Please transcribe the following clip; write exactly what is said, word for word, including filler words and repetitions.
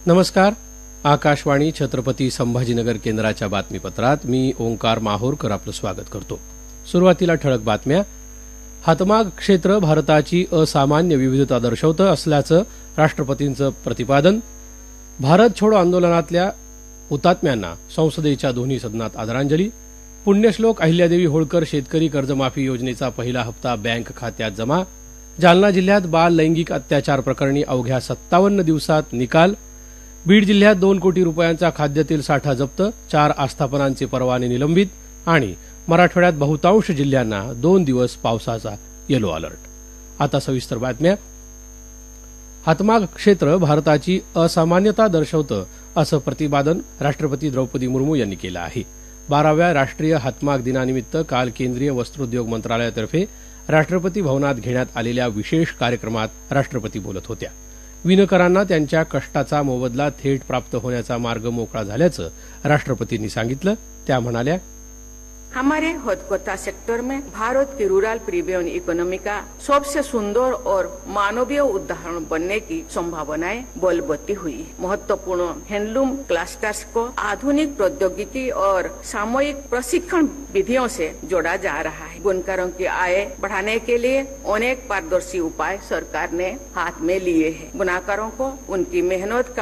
नमस्कार. आकाशवाणी छत्रपती संभाजीनगर केंद्राच्या बातमीपत्रात मी ओंकार माहोरकर आपलं स्वागत करतो. सुरुवातीला ठळक बातम्या. हातमाग क्षेत्र भारताची असामान्य विविधता दर्शवतं असल्याचं राष्ट्रपतींचं प्रतिपादन. भारत छोडो आंदोलनातल्या हुतात्म्यांना संसदेच्या दोन्ही सदनात आदरांजली. पुण्यश्लोक अहिल्यादेवी होळकर शेतकरी कर्जमाफी योजनेचा पहिला हप्ता बँक खात्यात जमा. जालना जिल्ह्यात बाल लैंगिक अत्याचार प्रकरणी अवघ्या सत्तावन्न दिवसात निकाल. बीड जिल्ह्यात दोन कोटी रुपयांचा खाद्यतेल साठा जप्त. चार आस्थापनांचे परवाने निलंबित. आणि मराठवाड्यात बहुतांश जिल्ह्यांना दोन दिवस पावसाचा येलो अलर्ट. आता सविस्तर बातम्या. हातमाग क्षेत्र भारताची असामान्यता दर्शवतं असं प्रतिपादन राष्ट्रपती द्रौपदी मुर्मू यांनी केलं आहे. बाराव्या राष्ट्रीय हातमाग दिनानिमित्त काल केंद्रीय वस्त्रोद्योग मंत्रालयातर्फे राष्ट्रपती भवनात घेण्यात आलेल्या विशेष कार्यक्रमात राष्ट्रपती बोलत होत्या. विणकरांना त्यांच्या कष्टाचा मोबदला थेट प्राप्त होण्याचा मार्ग मोकळा झाल्याचं राष्ट्रपतींनी सांगितलं. त्या म्हणाल्या, हमारे हथकरघा सेक्टर में भारत की रूरल प्रीमियम इकोनॉमी का सबसे सुंदर और मानवीय उदाहरण बनने की संभावनाएं बलवती हुई. महत्वपूर्ण हैंडलूम क्लस्टर्स को आधुनिक प्रौद्योगिकी और सामूहिक प्रशिक्षण विधियों से जोड़ा जा रहा है. बुनकरों की आय बढ़ाने के लिए अनेक पारदर्शी उपाय सरकार ने हाथ में लिए हैं. बुनाकारों को उनकी मेहनत का